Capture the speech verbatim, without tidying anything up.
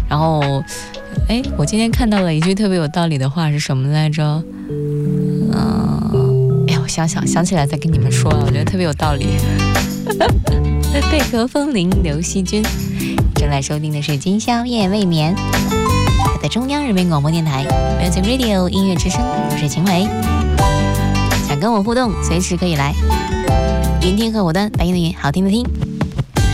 然后，哎，我今天看到了一句特别有道理的话是什么来着？嗯、呃，哎，我想想想起来再跟你们说啊，我觉得特别有道理。贝壳风铃刘惜君，正在收听的是今宵夜未眠，在中央人民广播电台 Music Radio 音乐之声，我是秦伟。想跟我互动，随时可以来云听客户端，白音的云，好听的听。